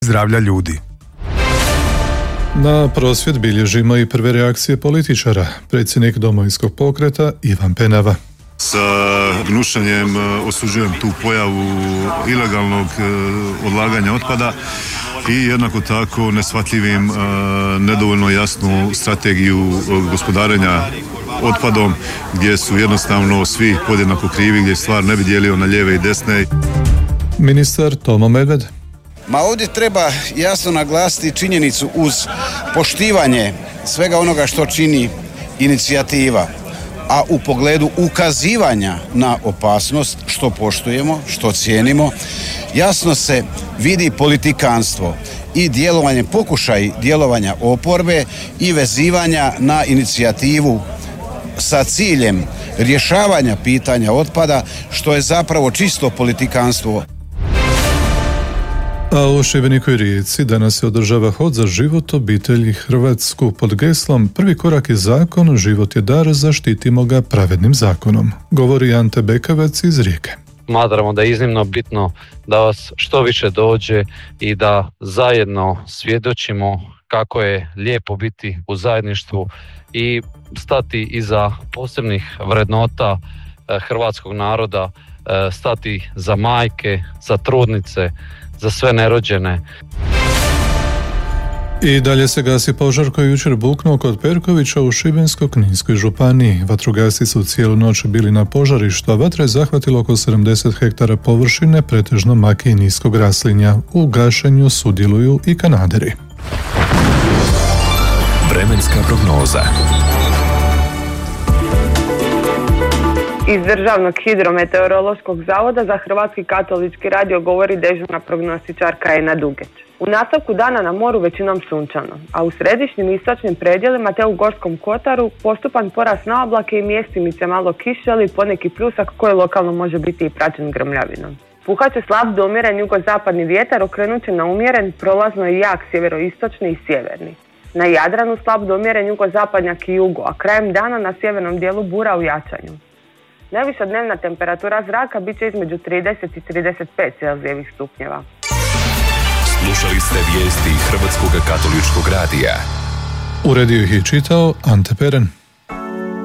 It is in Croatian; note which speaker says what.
Speaker 1: zdravlja ljudi.
Speaker 2: Na prosvjed bilježimo i prve reakcije političara. Predsjednik Domovinskog pokreta Ivan Penava.
Speaker 3: Sa gnušanjem osuđujem tu pojavu ilegalnog odlaganja otpada i jednako tako neshvatljivim nedovoljno jasnu strategiju gospodarenja otpadom gdje su jednostavno svi podjednako krivi, gdje stvar ne bi dijelio na lijeve i desne.
Speaker 2: Ministar Tomo Medved.
Speaker 4: Ovdje treba jasno naglasiti činjenicu uz poštivanje svega onoga što čini inicijativa, a u pogledu ukazivanja na opasnost što poštujemo, što cijenimo, jasno se vidi politikanstvo i djelovanje, pokušaj djelovanja oporbe i vezivanja na inicijativu sa ciljem rješavanja pitanja otpada, što je zapravo čisto politikanstvo.
Speaker 2: A u Šibeniku i Rijeci danas se održava hod za život obitelji Hrvatsku pod geslom Prvi korak je zakon, život je dar, zaštitimo ga pravednim zakonom. Govori Ante Bekavac iz Rijeke.
Speaker 5: Smatramo da je iznimno bitno da vas što više dođe i da zajedno svjedočimo kako je lijepo biti u zajedništvu i stati iza posebnih vrednota hrvatskog naroda, stati za majke, za trudnice, za sve nerođene.
Speaker 2: I dalje se gasi požar koji je jučer buknuo kod Perkovića u Šibensko-kninskoj županiji. Vatrogasci su cijelu noć bili na požarištu, a vatra je zahvatila oko 70 hektara površine, pretežno maki i niskog raslinja. U gašenju sudjeluju i Kanaderi.
Speaker 1: Vremenska prognoza.
Speaker 6: Iz Državnog hidrometeorološkog zavoda za Hrvatski katolički radio govori dežurna prognostičarka Ena Dugeć. U nastavku dana na moru većinom sunčano, a u središnjim i istočnim predjelima te u Gorskom kotaru postupan porast na oblake i mjestimice malo kiše, ali poneki pljusak koji lokalno može biti i praćen grmljavinom. Puhat će slab do umjeren jugozapadni vjetar, okrenut će na umjeren, prolazno i jak sjeveroistočni i sjeverni. Na Jadranu slab do umjeren jugozapadnjak i jugo, a krajem dana na sjevernom dijelu bura u jačanju. Najviša dnevna temperatura zraka bit će između 30 i 35 celzijevih stupnjeva.
Speaker 1: Slušali ste vijesti Hrvatskog katoličkog radija.
Speaker 2: Uredio ih je čitao Ante Peren.